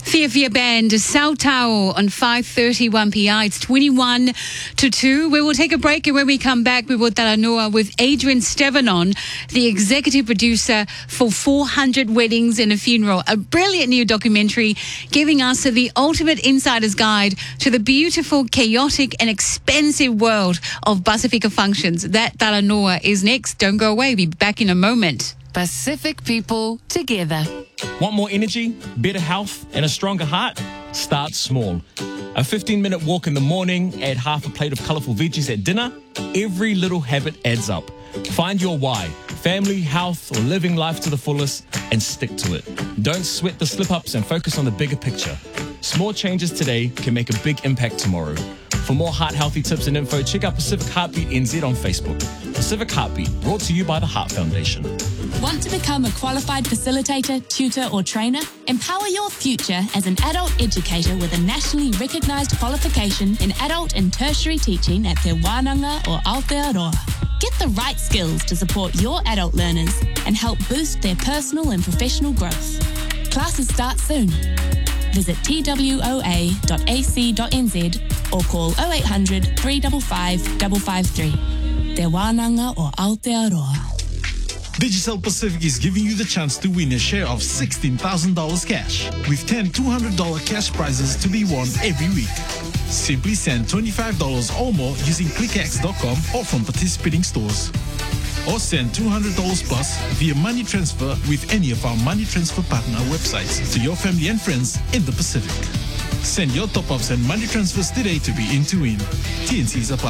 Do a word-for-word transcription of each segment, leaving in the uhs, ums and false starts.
Fia Fia Band, Sautau on five thirty-one p m. It's twenty-one to two. We will take a break, and when we come back, we will talanoa with Adrian Stevanon, the executive producer for four hundred Weddings and a Funeral, a brilliant new documentary giving us the ultimate insider's guide to the beautiful, chaotic and expensive world of Pasifika functions. That talanoa is next. Don't go away. We'll be back in a moment. Pacific people together. Want more energy, better health, and a stronger heart? Start small. A fifteen minute walk in the morning, add half a plate of colourful veggies at dinner. Every little habit adds up. Find your why, family, health, or living life to the fullest, and stick to it. Don't sweat the slip-ups and focus on the bigger picture. Small changes today can make a big impact tomorrow. For more heart-healthy tips and info, check out Pacific Heartbeat N Z on Facebook. Pacific Heartbeat, brought to you by the Heart Foundation. Want to become a qualified facilitator, tutor or trainer? Empower your future as an adult educator with a nationally recognised qualification in adult and tertiary teaching at Te Wānanga or Aotearoa. Get the right skills to support your adult learners and help boost their personal and professional growth. Classes start soon. Visit t w o a dot a c dot n z or call oh eight hundred, three five five, five five three. Te Wānanga or Aotearoa. Digicel Pacific is giving you the chance to win a share of sixteen thousand dollars cash, with ten two hundred dollars cash prizes to be won every week. Simply send twenty-five dollars or more using clickx dot com or from participating stores. Or send two hundred dollars plus via money transfer with any of our money transfer partner websites to your family and friends in the Pacific. Send your top-ups and money transfers today to be in to win. T N Cs apply.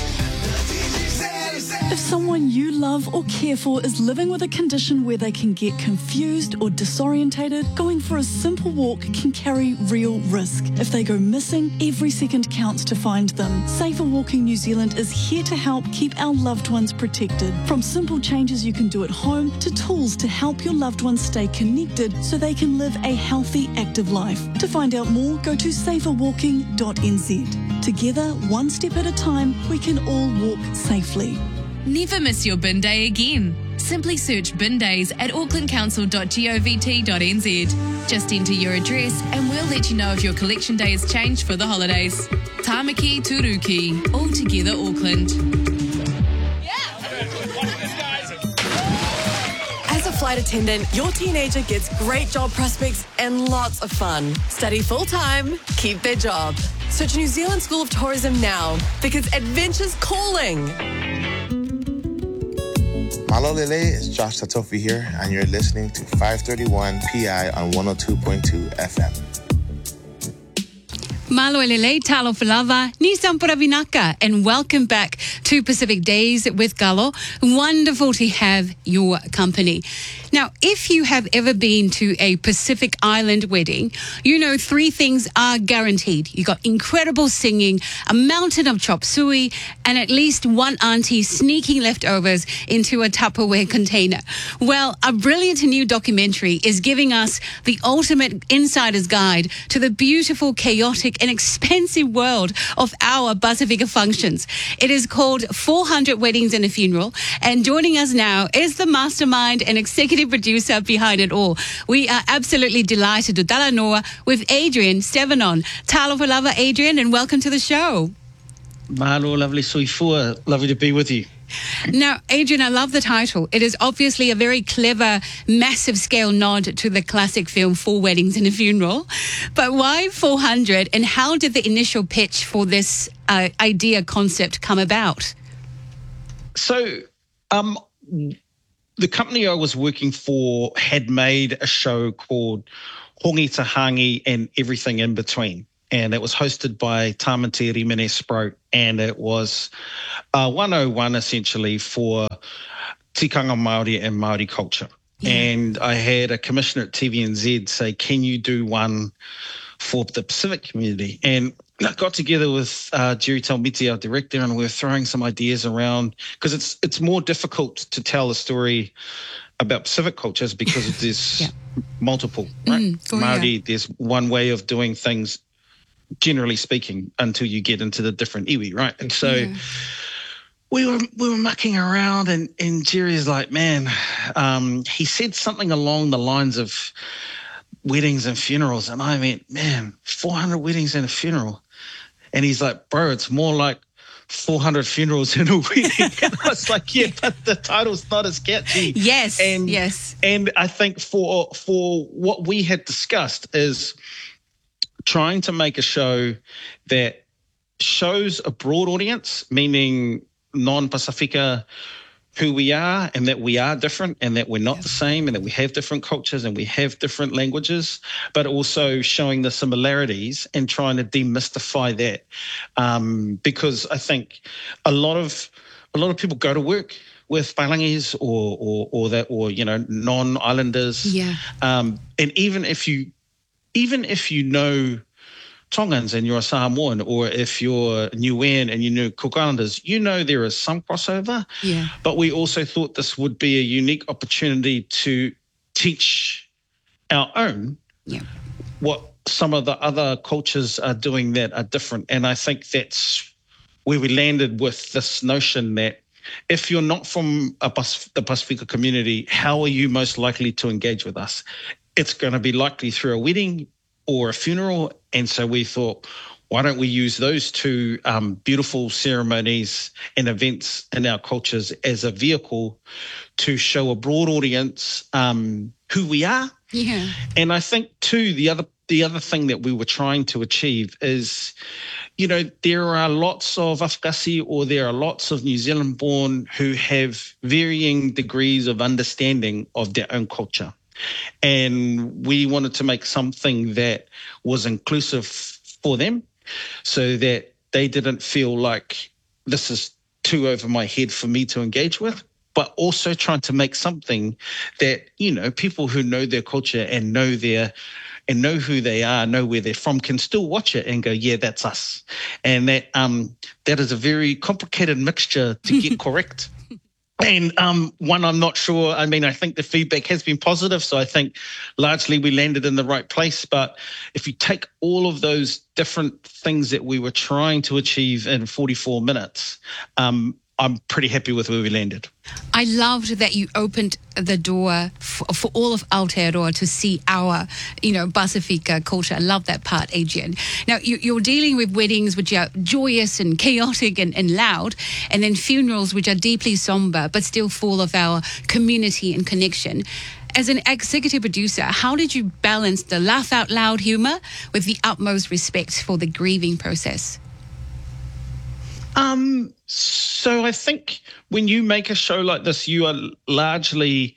If someone you love or care for is living with a condition where they can get confused or disorientated, going for a simple walk can carry real risk. If they go missing, every second counts to find them. Safer Walking New Zealand is here to help keep our loved ones protected. From simple changes you can do at home to tools to help your loved ones stay connected so they can live a healthy, active life. To find out more, go to safer walking dot n z. Together, one step at a time, we can all walk safely. Never miss your bin day again. Simply search bin days at auckland council dot govt dot n z. Just enter your address and we'll let you know if your collection day has changed for the holidays. Tāmaki Turuki, all together Auckland. As a flight attendant, your teenager gets great job prospects and lots of fun. Study full-time, keep their job. Search New Zealand School of Tourism now, because adventure's calling. Malo Lele, it's Josh Tatofi here, and you're listening to five thirty-one P I on one oh two point two F M. Malo Lele, talo falava, ni sampura vinaka, and welcome back to Pacific Days with Galo. Wonderful to have your company. Now, if you have ever been to a Pacific Island wedding, you know three things are guaranteed. You got incredible singing, a mountain of chop suey, and at least one auntie sneaking leftovers into a Tupperware container. Well, a brilliant new documentary is giving us the ultimate insider's guide to the beautiful, chaotic, and expensive world of our Pasifika functions. It is called four hundred Weddings and a Funeral, and joining us now is the mastermind and executive producer behind it all. We are absolutely delighted to talanoa with Adrian Stevanon. Talo falava, Adrian, and welcome to the show. Mahalo, lovely soifua. Lovely to be with you. Now, Adrian, I love the title. It is obviously a very clever, massive scale nod to the classic film Four Weddings and a Funeral. But why four hundred, and how did the initial pitch for this uh, idea concept come about? So, um, the company I was working for had made a show called Hongi Tahangi and Everything in Between. And it was hosted by Tamati Rimene Sprout, and it was uh, one oh one essentially for tikanga Māori and Māori culture. Yeah. And I had a commissioner at T V N Z say, can you do one for the Pacific community? And I got together with uh, Jerry Talmiti, our director, and we were throwing some ideas around, because it's it's more difficult to tell a story about Pacific cultures because there's yeah. multiple, right? Mm, Māori, yeah. There's one way of doing things, generally speaking, until you get into the different iwi, right? And so yeah. we were we were mucking around, and, and Jerry's like, man, um, he said something along the lines of weddings and funerals. And I went, man, four hundred weddings and a funeral. And he's like, bro, it's more like four hundred funerals in a wedding. And I was like, yeah, but the title's not as catchy. Yes, and, yes. And I think for for what we had discussed is trying to make a show that shows a broad audience, meaning non-Pasifika, who we are and that we are different and that we're not the same and that we have different cultures and we have different languages, but also showing the similarities and trying to demystify that. Um, because I think a lot of a lot of people go to work with Pailangis or or or that or you know non-islanders. Yeah. Um, and even if you even if you know Tongans and you're a Samoan, or if you're Niuean and you know Cook Islanders, you know there is some crossover. Yeah. But we also thought this would be a unique opportunity to teach our own yeah. what some of the other cultures are doing that are different. And I think that's where we landed with this notion that if you're not from a Pas- the Pasifika community, how are you most likely to engage with us? It's going to be likely through a wedding or a funeral. And so we thought, why don't we use those two um, beautiful ceremonies and events in our cultures as a vehicle to show a broad audience um, who we are. Yeah. And I think too, the other the other thing that we were trying to achieve is, you know, there are lots of Afgasi or there are lots of New Zealand born who have varying degrees of understanding of their own culture. And we wanted to make something that was inclusive for them so that they didn't feel like this is too over my head for me to engage with, but also trying to make something that, you know, people who know their culture and know their and know who they are, know where they're from, can still watch it and go, yeah, that's us. And that um that is a very complicated mixture to get correct. And um, one, I'm not sure. I mean, I think the feedback has been positive, so I think largely we landed in the right place. But if you take all of those different things that we were trying to achieve in forty-four minutes, um, I'm pretty happy with where we landed. I loved that you opened the door for, for all of Aotearoa to see our, you know, Pasifika culture. I love that part, Adrian. Now, you, you're dealing with weddings which are joyous and chaotic and, and loud, and then funerals which are deeply somber but still full of our community and connection. As an executive producer, how did you balance the laugh out loud humor with the utmost respect for the grieving process? Um, so I think when you make a show like this, you are largely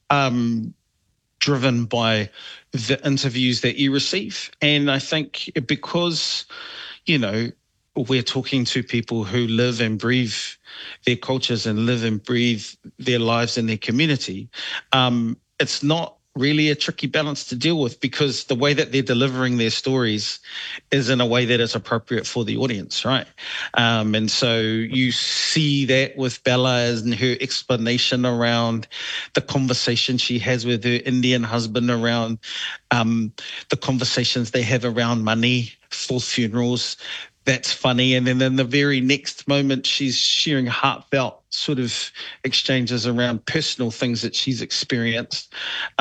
um, driven by the interviews that you receive. And I think because, you know, we're talking to people who live and breathe their cultures and live and breathe their lives in their community, um, it's not really a tricky balance to deal with, because the way that they're delivering their stories is in a way that is appropriate for the audience, right? Um, and so you see that with Bella and her explanation around the conversation she has with her Indian husband around um, the conversations they have around money for funerals. That's funny. And then in the very next moment, she's sharing heartfelt sort of exchanges around personal things that she's experienced,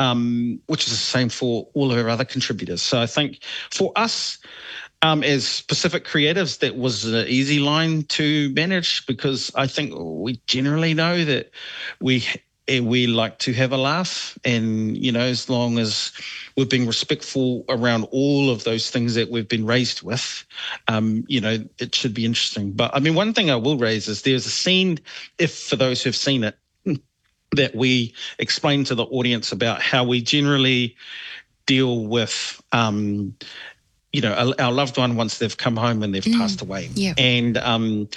um, which is the same for all of her other contributors. So I think for us, um, as Pacific creatives, that was an easy line to manage, because I think we generally know that we we like to have a laugh, and, you know, as long as we're being respectful around all of those things that we've been raised with, um, you know, it should be interesting. But I mean, one thing I will raise is there's a scene, if for those who've seen it, that we explain to the audience about how we generally deal with, um, you know, our loved one once they've come home and they've mm, passed away. Yeah. And um,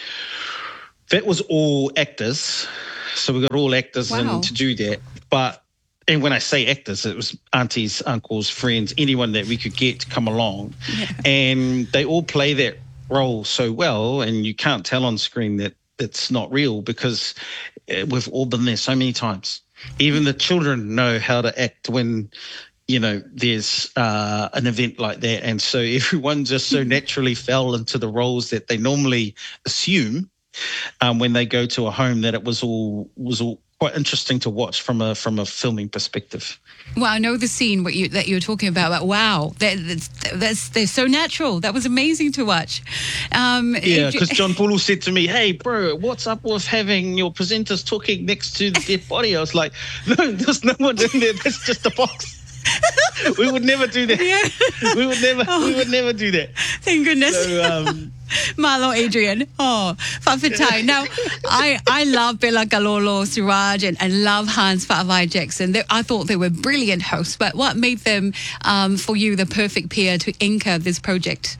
that was all actors. So we got all actors wow. in to do that. But, and when I say actors, it was aunties, uncles, friends, anyone that we could get to come along. Yeah. And they all play that role so well, and you can't tell on screen that it's not real, because we've all been there so many times. Even the children know how to act when, you know, there's uh, an event like that. And so everyone just so naturally fell into the roles that they normally assume Um, when they go to a home, that it was all was all quite interesting to watch from a from a filming perspective. Well, I know the scene what you, that you were talking about, but wow, that, that's, that's, they're so natural. That was amazing to watch. Um, yeah, because John Pulu said to me, hey, bro, what's up with having your presenters talking next to the dead body? I was like, no, there's no one in there. That's just a box. We would never do that. Yeah. We would never oh. we would never do that. Thank goodness. So, um, Marlo, Adrian. Oh, whawhitai. Now, I, I love Bella Galolo, Suraj, and I love Hans Whaavai Jackson. They, I thought they were brilliant hosts, but what made them, um, for you, the perfect pair to anchor this project?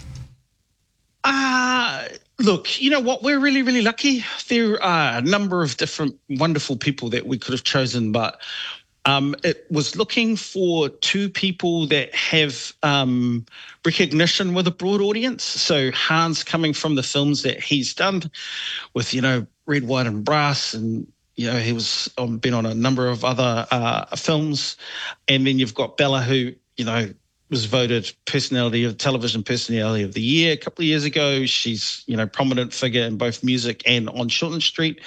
Uh, look, you know what? We're really, really lucky. There are a number of different wonderful people that we could have chosen, but Um, it was looking for two people that have um, recognition with a broad audience. So Hans, coming from the films that he's done with, you know, Red, White and Brass, and, you know, he was um, been on a number of other uh, films. And then you've got Bella, who, you know, was voted personality of television personality of the year a couple of years ago. She's, you know, prominent figure in both music and on Shortland Street.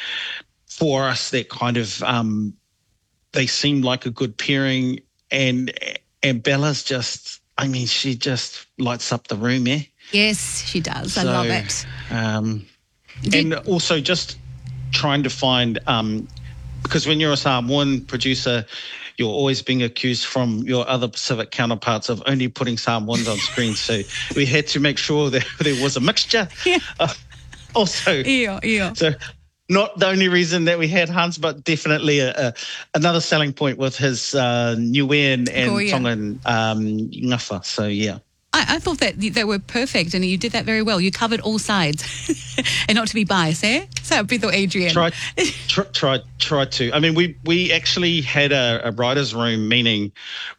For us, that kind of... Um, they seem like a good pairing, and and Bella's just, I mean, she just lights up the room, eh? Yes, she does. So, I love it. Um, and also just trying to find, um, because when you're a Samoan producer, you're always being accused from your other Pacific counterparts of only putting Samoans on screen. So we had to make sure that there was a mixture. Yeah. Uh, also, yeah, yeah. So. Not the only reason that we had Hans, but definitely a, a, another selling point with his uh, Niuean and oh, yeah. Tongan um, ngafa. So, yeah. I, I thought that they were perfect, and you did that very well. You covered all sides. And not to be biased, eh? So, Brito Adrian. Try, try, try, try to. I mean, we, we actually had a, a writer's room, meaning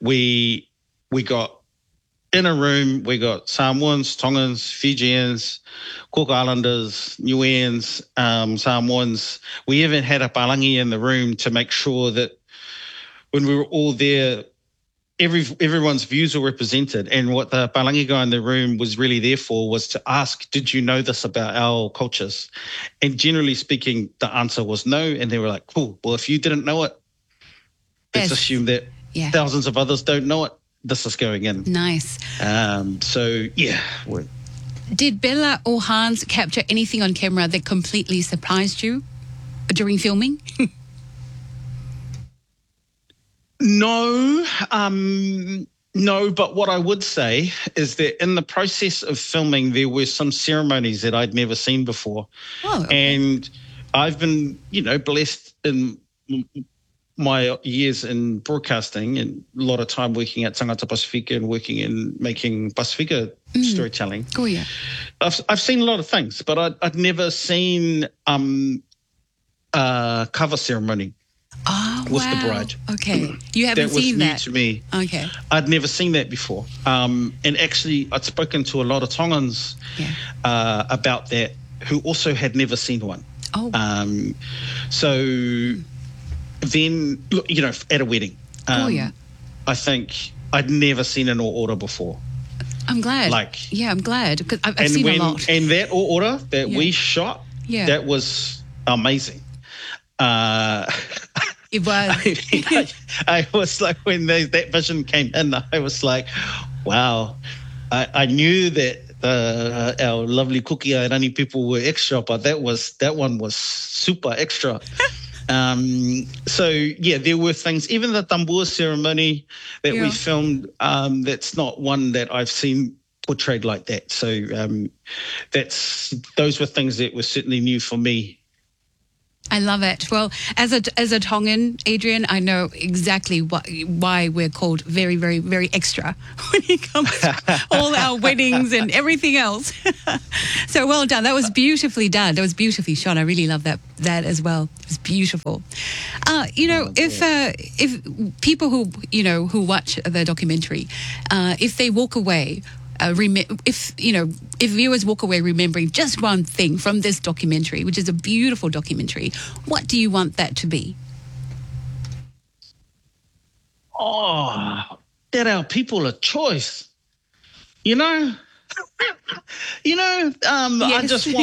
we we got in a room, we got Samoans, Tongans, Fijians, Cook Islanders, Niueans, um, Samoans. We even had a palangi in the room to make sure that when we were all there, every everyone's views were represented. And what the palangi guy in the room was really there for was to ask, did you know this about our cultures? And generally speaking, the answer was no. And they were like, cool, well, if you didn't know it, let's yes. assume that yeah. thousands of others don't know it. This is going in. Nice. Um, so, yeah. We're... Did Bella or Hans capture anything on camera that completely surprised you during filming? No. Um, no, but what I would say is that in the process of filming, there were some ceremonies that I'd never seen before. Oh, okay. And I've been, you know, blessed in my years in broadcasting and a lot of time working at Tangata Pasifika and working in making Pasifika mm. storytelling. Oh, yeah. I've, I've seen a lot of things, but I'd, I'd never seen um, a cover ceremony oh, with wow. the bride. Okay. You haven't that was seen new that? to me. Okay. I'd never seen that before. Um, and actually, I'd spoken to a lot of Tongans yeah. uh, about that who also had never seen one. Oh. Um, so... Then, look, you know, at a wedding. Um, oh, yeah. I think I'd never seen an all order before. I'm glad. Like, yeah, I'm glad because I've, I've and seen when, a lot. And that all order that yeah. we shot, yeah. that was amazing. Uh, it was. I, mean, I, I was like, when they, that vision came in, I was like, wow. I, I knew that uh, our lovely Kuki Airani people were extra, but that was that one was super extra. Um, so, yeah, there were things, even the tambua ceremony that yeah. we filmed, um, that's not one that I've seen portrayed like that. So um, that's those were things that were certainly new for me. I love it. Well, as a as a Tongan, Adrian, I know exactly what, why we're called very, very, very extra when it comes to all our weddings and everything else. So well done. That was beautifully done. That was beautifully shot. I really love that that as well. It was beautiful. Uh, you know, oh, if uh, if people who you know who watch the documentary, uh, if they walk away. Uh, rem- if you know, if viewers walk away remembering just one thing from this documentary, which is a beautiful documentary, what do you want that to be? Oh, that our people are choice. You know, you know, um, yes. I just want.